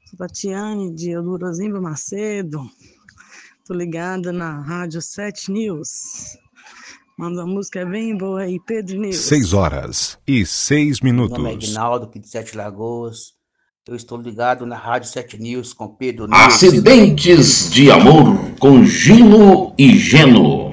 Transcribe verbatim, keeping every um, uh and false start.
Tatiane de Eudorosimba Macedo. Tô ligada na Rádio sete News. Manda uma música bem boa aí, Pedro News. seis horas e seis minutos. Meu nome é Aguinaldo, aqui de Sete Lagoas. Eu estou ligado na Rádio sete News com Pedro News. Acidentes de amor com Gino e Geno.